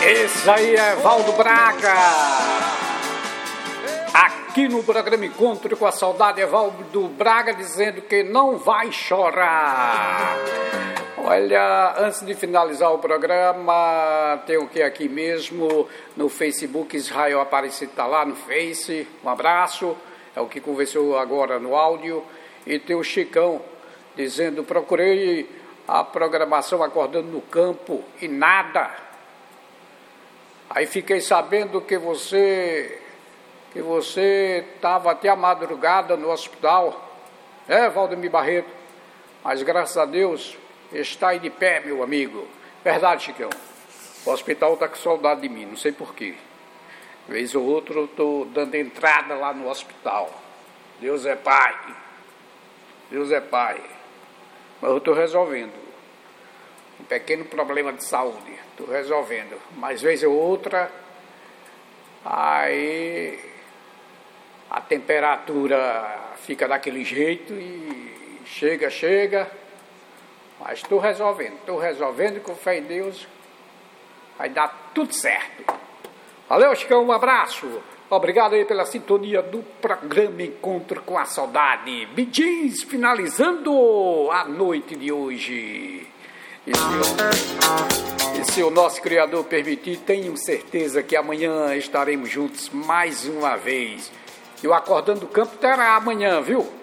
Esse aí é Valdo Braga. Aqui no programa Encontro com a Saudade, é Valdo Braga dizendo que não vai chorar. Olha, antes de finalizar o programa, tem o que aqui mesmo no Facebook, Israel Aparecido está lá no Face, um abraço, é o que conversou agora no áudio. E tem o Chicão dizendo, procurei a programação Acordando no Campo e nada. Aí fiquei sabendo que você estava até a madrugada no hospital, Valdemir Barreto, mas graças a Deus está aí de pé, meu amigo. Verdade, Chicão. O hospital está com saudade de mim, não sei porquê. Vez ou outra eu estou dando entrada lá no hospital. Deus é Pai. Deus é Pai. Mas eu estou resolvendo. Um pequeno problema de saúde. Estou resolvendo. Mas vez ou outra, aí a temperatura fica daquele jeito e chega. Mas estou resolvendo com fé em Deus, vai dar tudo certo. Valeu, Chicão, um abraço. Obrigado aí pela sintonia do programa Encontro com a Saudade. Bee Gees finalizando a noite de hoje. E se o nosso Criador permitir, tenho certeza que amanhã estaremos juntos mais uma vez. E o Acordando do Campo terá amanhã, viu?